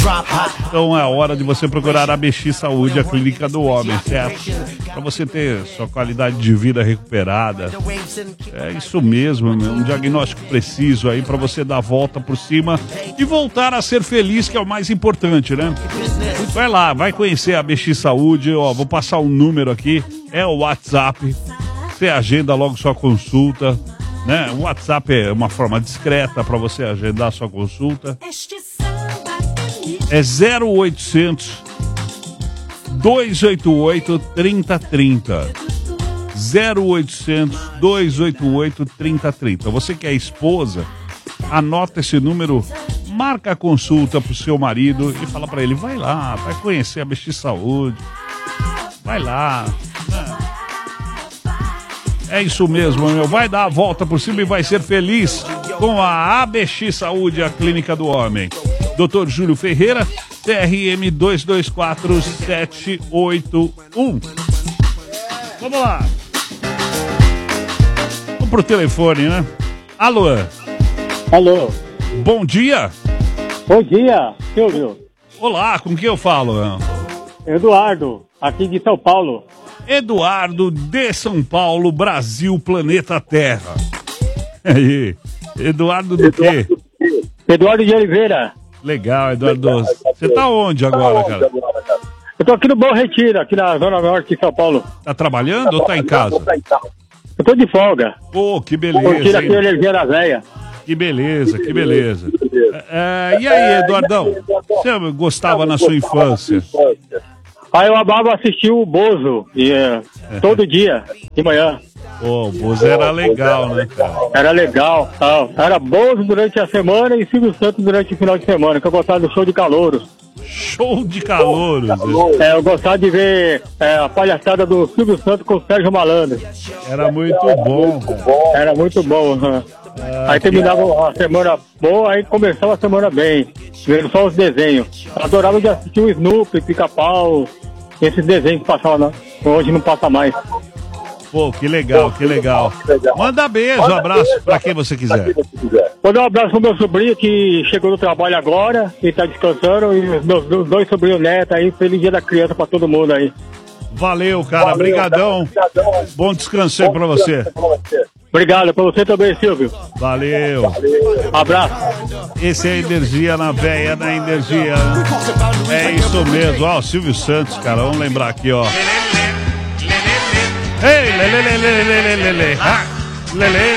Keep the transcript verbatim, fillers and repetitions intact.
Então é a hora de você procurar a B X Saúde, a clínica do homem, certo? Para você ter sua qualidade de vida recuperada. É isso mesmo, meu, um diagnóstico preciso aí para você dar a volta por cima e voltar a ser feliz, que é o mais importante, né? Vai lá, vai conhecer a B X Saúde, ó, vou passar um número aqui, é o WhatsApp, você agenda logo sua consulta, né? O WhatsApp é uma forma discreta para você agendar sua consulta. É zero oitocentos, dois oito oito, trinta trinta. zero oitocentos, dois oito oito, trinta trinta. Você que é esposa, anota esse número, marca a consulta pro seu marido e fala para ele, vai lá, vai conhecer a B X Saúde. Vai lá. É isso mesmo, meu. Vai dar a volta por cima e vai ser feliz com a A B X Saúde, a clínica do homem. doutor Júlio Ferreira, C R M dois dois quatro sete oito um. Vamos lá. Vamos pro telefone, né? Alô? Alô? Bom dia. Bom dia, Silvio. Olá, com quem eu falo? Eduardo, aqui de São Paulo. Eduardo de São Paulo, Brasil, planeta Terra. Aí, Eduardo do quê? Eduardo de Oliveira. Legal, Eduardo. Você tá onde agora, cara? Eu tô aqui no Bom Retiro, aqui na Zona Norte de São Paulo. Tá trabalhando ou tá em casa? Eu tô de folga. Pô, que beleza. Curtindo aqui a energia da véia. Que beleza, que beleza. É, e aí, Eduardão? Você gostava na sua infância? Aí eu amava assistir o Bozo, e, é, todo dia, de manhã. Pô, o Bozo era legal, né, cara? Era legal, tal. Era Bozo durante a semana e Silvio Santos durante o final de semana, que eu gostava do show de calouros. Show de calouros? É, eu gostava de ver é, a palhaçada do Silvio Santos com o Sérgio Malandro. Era muito bom, cara. Era muito bom, né? Ah, aí terminava a semana boa, aí começava a semana bem, vendo só os desenhos. Eu adorava de assistir o Snoopy, Pica-Pau, esses desenhos que passavam, hoje não passa mais. Pô, que legal, que legal. Manda beijo, um abraço pra quem você quiser. Vou dar um abraço pro meu sobrinho que chegou do trabalho agora e tá descansando, e os meus dois sobrinhos netos aí, feliz dia da criança pra todo mundo aí. Valeu, cara, brigadão. Bom descanso aí pra você. Obrigado, pra você também, Silvio. Valeu. Abraço. Esse é Energia na Veia, na Energia. É isso mesmo. Ó, o Silvio Santos, cara, vamos lembrar aqui, ó. Ei, lele, lele, lele, lele, lele,